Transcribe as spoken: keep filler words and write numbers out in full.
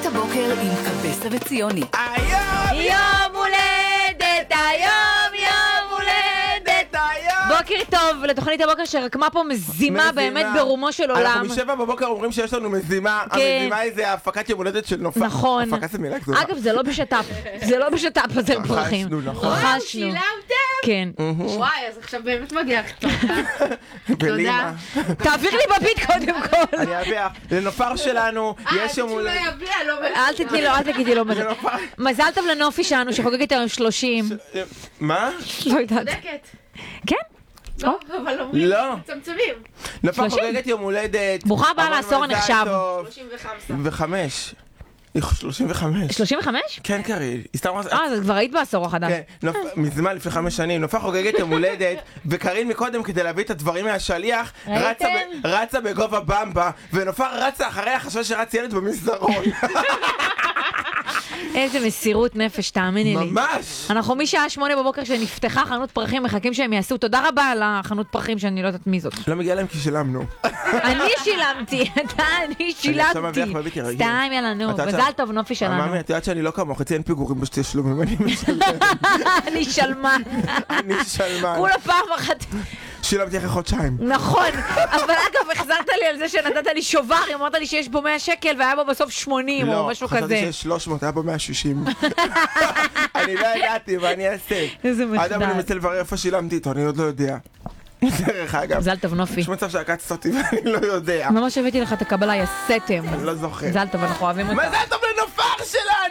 תוכנית הבוקר עם קבסה וציוני. היום יום הולדת, היום יום הולדת. בוקר טוב לתוכנית הבוקר שרקמה פה מזימה באמת ברומו של עולם. אנחנו משבע בבוקר אומרים שיש לנו מזימה. המזימה היא זה הפקת יום הולדת של נופח. נכון. הפקה זה מילה גדולה. אגב, זה לא בשטף. זה לא בשטף, זה פרחים. רכשנו, נכון. רכשנו. שילמתם? כן. וואי, אז עכשיו באמת מגיע קצת. בלימה. תעביר לי בביט קודם כל. אני אביח. לנופר שלנו יש יום שהוא לא הולדת. יביע, לא מבין. אל תתני לו, אל תגידי לו מזל. מזל טוב לנופי שלנו שחוגגת היום שלושים. מה? לא יודעת. צודקת. כן? לא, אבל אומרים, לא. מצמצמים. נופר שלושים. חוגגת יום הולדת. ברוכה הבאה המון לעשור מזל הנחשב. טוב. שלושים וחמש. וחמש. שלושים וחמש. שלושים וחמש? כן, קרי. היא סתם אמרת... אה, אז כבר היית בעשור החדש. כן, נופ- מזמן לפני חמש שנים, נופר חוגגת יום הולדת, וקרין מקודם כדי להביא את הדברים מהשליח, רצה ראיתם? ב- רצה בגובה במבה, ונופר רצה אחריה, חשבה שרץ ילד במסדרון. איזה מסירות נפש, תאמיני לי. ממש! אנחנו משעה שמונה בבוקר שנפתחה חנות פרחים, מחכים שהם יעשו. תודה רבה על החנות פרחים שאני לא יודעת מי זאת. לא מגיע להם כי שילמנו. אני שילמתי, אתה, אני עכשיו מביך שילמתי. בביט, רגיל. סתם, יאללה, נו. את יודעת מזל ש- טוב, נופי שלנו. מאמי, את יודעת שאני לא כמוך, אצלי אין פיגורים בתשלומים, אני משלם. אני שלמן. אני שלמן. כולה פעם אחת. שילמתי אחרי חודשיים. נכון, אבל אגב, החזרת לי על זה שנתת לי שובר, אמרת לי שיש בו מאה שקל והיה בו בסוף שמונים או לא, משהו חשבתי כזה. שיש שלוש מאות, היה בו מאה שישים. אני לא ידעתי, מה אני אעשה? איזה עד אבל אני מחדל. מנסה לברר איפה שילמתי איתו, אני עוד לא יודע. דרך אגב. מזל טוב, נופי. יש מצב שעקצת אותי ואני לא יודע. ממש הבאתי לך את הקבלה, יא סתם. אני לא זוכר. מזל טוב, אנחנו אוהבים אותך. מזל טוב לנופר שלנו!